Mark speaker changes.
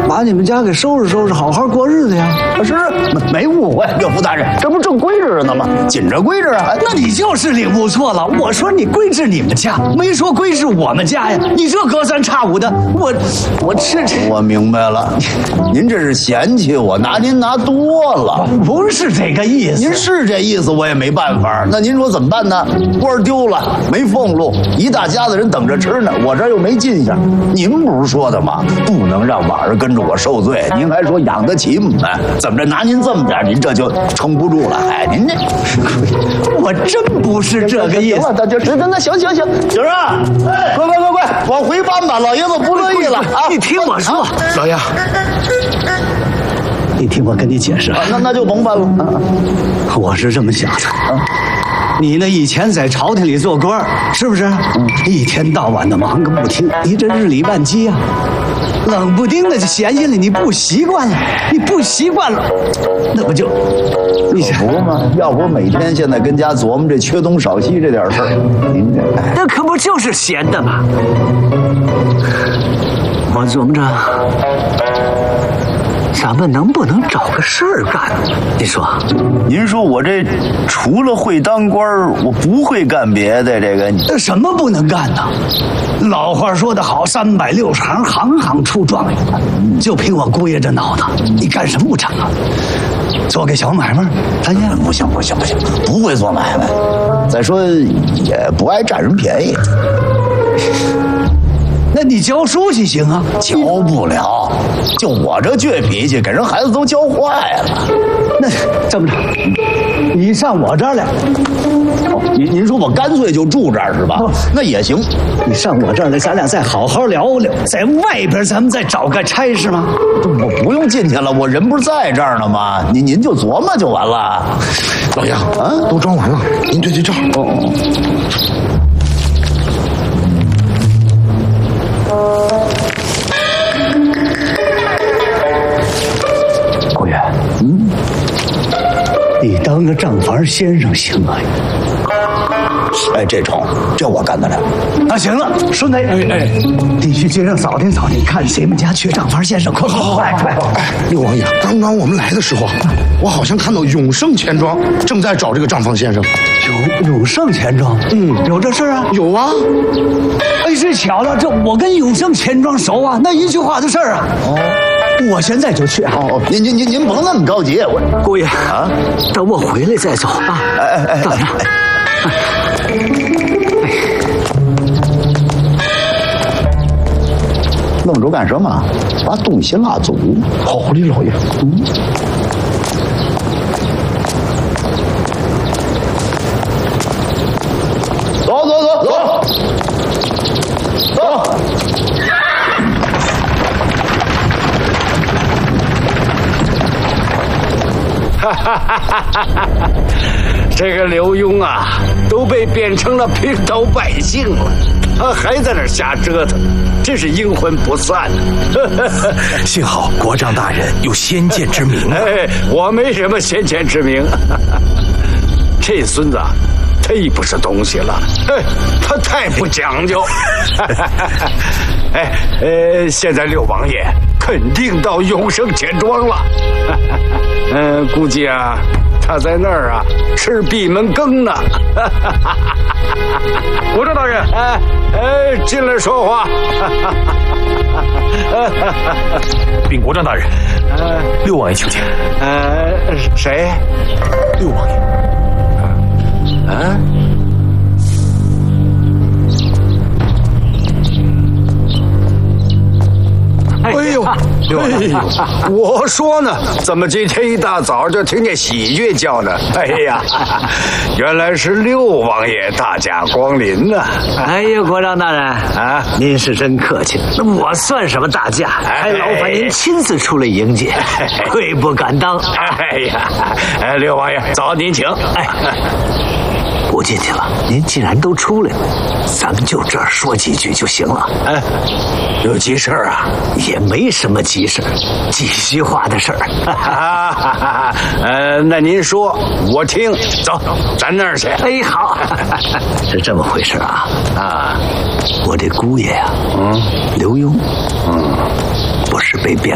Speaker 1: 把你们家给收拾收拾，好好过日子呀。
Speaker 2: 是，没误会，岳父大人，这不正规制呢吗？紧着规制啊。
Speaker 1: 那你就是领悟错了。我说你规制你们家，没说规制我们家呀。你这隔三差五的，我
Speaker 2: 我明白了，您这是嫌弃我，您拿多了。
Speaker 1: 不是这个意思。
Speaker 2: 您是这意思，我也没办法。那您说怎么办呢？官丢了，没俸禄，一大家子人等着吃呢，我这又没进项。您不是说的吗？不能让晚上跟着我受罪。您还说养得起我们，怎么着拿您这么点，您这就撑不住了。哎，您这，
Speaker 1: 我真不是这个意思。
Speaker 2: 那就那行，景儿啊，快，往回搬吧，老爷子不乐意了啊！
Speaker 1: 你听我说，
Speaker 3: 老爷，
Speaker 1: 你听我跟你解释。
Speaker 2: 那就甭搬了。
Speaker 1: 我是这么想的。你呢？以前在朝廷里做官，是不是？一天到晚的忙个不停，你这日理万机啊，冷不丁的就闲下来，你不习惯了，那不就？
Speaker 2: 你不嘛？要不每天现在跟家琢磨这缺东少西这点事儿，您这
Speaker 1: 那可不就是闲的吗？我琢磨着，咱们能不能找个事儿干？你说？
Speaker 2: 您说我这除了会当官，我不会干别的。这个
Speaker 1: 什么不能干呢？老话说得好，360行，行行出状元。就凭我姑爷这脑袋，你干什么不成啊？做个小买卖，咱也不行，
Speaker 2: 不会做买卖。再说也不爱占人便宜。
Speaker 1: 那你教书行行啊？
Speaker 2: 教不了，就我这倔脾气，给人孩子都教坏了。
Speaker 1: 那这么着，你上我这儿来。
Speaker 2: 您说我干脆就住这儿是吧？那也行。
Speaker 1: 你上我这儿来，咱俩再好好聊聊，在外边咱们再找个差事吗？
Speaker 2: 我不用进去了，我人不是在这儿呢吗？您就琢磨就完了。
Speaker 3: 老爷啊，都装完了，您对账。
Speaker 1: 郭远，你当个账房先生行吗？
Speaker 2: 哎，这种这我干得了。
Speaker 1: 那行了，顺子，你去街上扫听扫听，看谁们家缺账房先生，快！
Speaker 3: 六王爷，刚刚我们来的时候，我好像看到永盛钱庄正在找这个账房先生。
Speaker 1: 永盛钱庄，有这事啊？
Speaker 3: 有啊。
Speaker 1: 哎，这巧了，这我跟永盛钱庄熟啊，那一句话的事儿啊。我现在就去啊！
Speaker 2: 您甭那么着急，
Speaker 1: 姑爷啊，等我回来再走啊！等着。
Speaker 2: 弄着干什么？把东西拉走。
Speaker 3: 好的，老爷。
Speaker 2: 走。
Speaker 4: 这个刘墉啊，都被变成了平头百姓了，他还在那瞎折腾，真是阴魂不散。
Speaker 5: 幸好国丈大人有先见之明啊！
Speaker 4: 我没什么先见之明。这孙子忒不是东西了，他太不讲究。现在六王爷肯定到永盛钱庄了。估计啊，他在那儿啊吃闭门羹呢。国丈大人，进来说话。
Speaker 5: 禀国丈大人，六王爷请见。
Speaker 4: 谁？
Speaker 5: 六王爷。
Speaker 4: 哎呦，我说呢，怎么今天一大早就听见喜鹊叫呢？哎呀，原来是六王爷大驾光临呢！
Speaker 1: 哎呀，国丈大人啊，您是真客气，那我算什么大驾？还劳烦您亲自出来迎接，愧不敢当。
Speaker 4: 哎呀，六王爷早您请。
Speaker 1: 不进去了，您既然都出来了，咱们就这儿说几句就行了。
Speaker 4: 有急事儿啊？
Speaker 1: 也没什么急事，几句话的事
Speaker 4: 儿。那您说，我听。走，咱那儿去。
Speaker 1: 哎，好，是这么回事啊。我这姑爷呀，刘墉，不是被贬